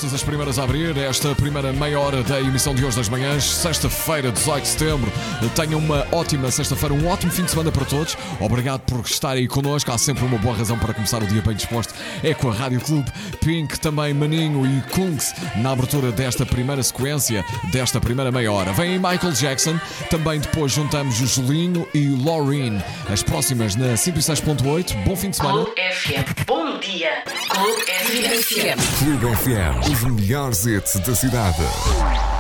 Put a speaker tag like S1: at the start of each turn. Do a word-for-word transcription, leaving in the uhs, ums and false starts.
S1: estas as primeiras a abrir esta primeira meia hora da emissão de hoje das manhãs, sexta-feira, dezoito de setembro. Tenham uma ótima sexta-feira, um ótimo fim de semana para todos. Obrigado por estar aí connosco. Há sempre uma boa razão para começar o dia bem disposto. É com a Rádio Clube. Pink, também Maninho e Kungs na abertura desta primeira sequência, desta primeira meia hora. Vem aí Michael Jackson. Também depois juntamos o Julinho e o Laureen. As próximas na cento e seis ponto oito. Bom fim de semana.
S2: Clube F M. Bom dia. Clube F M.
S3: Clube F M. Os melhores hits da cidade.